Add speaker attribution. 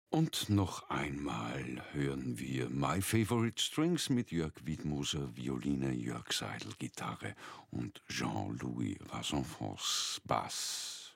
Speaker 1: Und noch einmal hören wir My Favorite Strings mit Jörg Wiedmoser Violine, Jörg Seidel Gitarre und Jean-Louis Rasenfons Bass.